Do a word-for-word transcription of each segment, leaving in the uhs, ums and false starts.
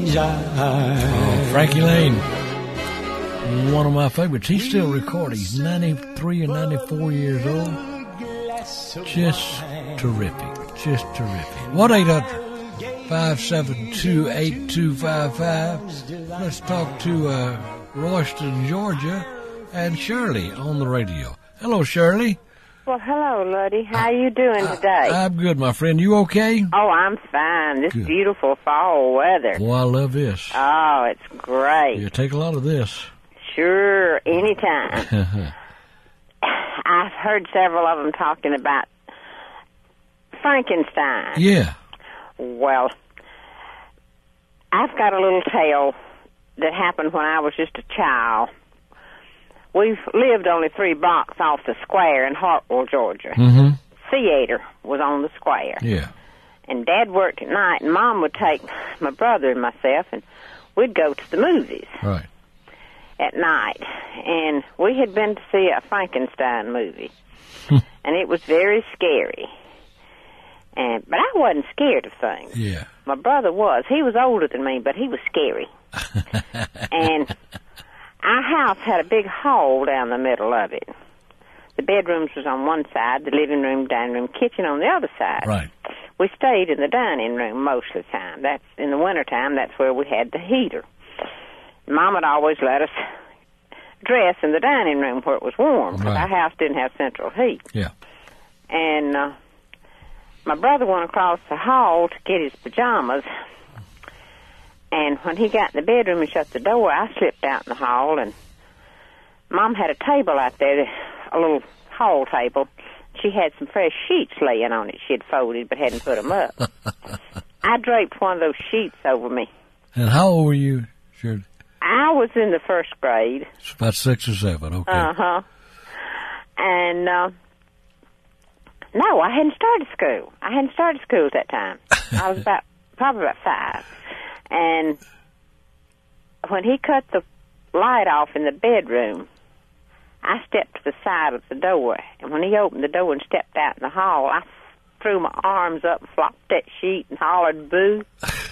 Oh, Frankie Laine, one of my favorites. He's still recording. He's ninety-three and ninety-four years old. Just terrific. Just terrific. one eight hundred five seven two eight two five five. Let's talk to uh, Royston, Georgia, and Shirley on the radio. Hello, Shirley. Well, hello, Luddy. How are you doing I, today? I, I'm good, my friend. You okay? Oh, I'm fine. This Good. beautiful fall weather. Boy, I love this. Oh, it's great. You take a lot of this. Sure, anytime. I've heard several of them talking about Frankenstein. Yeah. Well, I've got a little tale that happened when I was just a child. We've lived only three blocks off the square in Hartwell, Georgia. Mm-hmm. Theater was on the square. Yeah. And Dad worked at night, and Mom would take my brother and myself, and we'd go to the movies Right. at night. And we had been to see a Frankenstein movie, and it was very scary. And but I wasn't scared of things. Yeah. My brother was. He was older than me, but he was scary. And our house had a big hall down the middle of it. The bedrooms was on one side, the living room, dining room, kitchen on the other side. Right. We stayed in the dining room most of the time. That's in the wintertime, that's where we had the heater. Mom would always let us dress in the dining room where it was warm, because Right. our house didn't have central heat. Yeah. And uh, my brother went across the hall to get his pajamas. And when he got in the bedroom and shut the door, I slipped out in the hall, and Mom had a table out there, a little hall table. She had some fresh sheets laying on it she had folded but hadn't put them up. I draped one of those sheets over me. And how old were you, Shirley? I was in the first grade. It's about six or seven, okay. Uh-huh. And, uh, no, I hadn't started school. I hadn't started school at that time. I was about, probably about five. And when he cut the light off in the bedroom, I stepped to the side of the door. And when he opened the door and stepped out in the hall, I threw my arms up, flopped that sheet, and hollered, boo.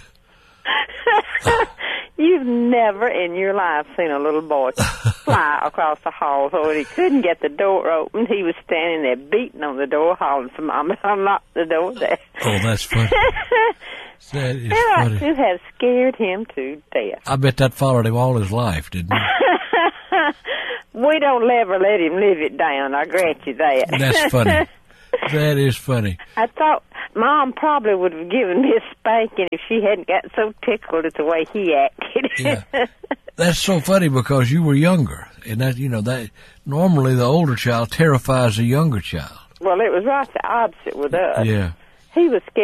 You've never in your life seen a little boy fly across the hall. So when he couldn't get the door open, he was standing there beating on the door, hollering for Mama to unlock the door there. Oh, that's funny. That is And I funny. should have scared him to death. I bet that followed him all his life, didn't it? We don't ever let him live it down, I grant you that. That's funny. That is funny. I thought Mom probably would have given me a spanking if she hadn't got so tickled at the way he acted. Yeah. That's so funny because you were younger. And that, you know, that normally the older child terrifies the younger child. Well, it was right the opposite with us. Yeah. He was scared.